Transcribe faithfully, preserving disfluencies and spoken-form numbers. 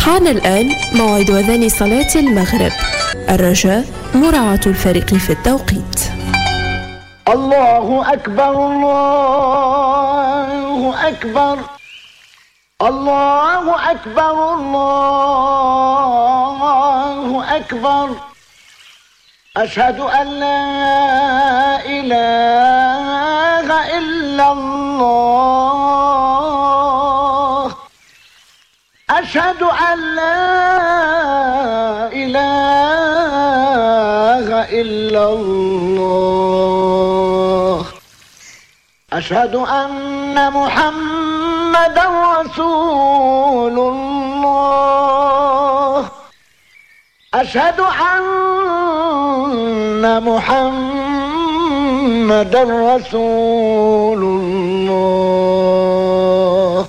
حان الآن موعد أذان صلاة المغرب. الرجاء مراعاة الفريق في التوقيت. الله أكبر الله أكبر الله أكبر الله أكبر أشهد أن لا إله إلا الله أشهد أن لا إله إلا الله أشهد أن محمدا رسول الله أشهد أن محمدا رسول الله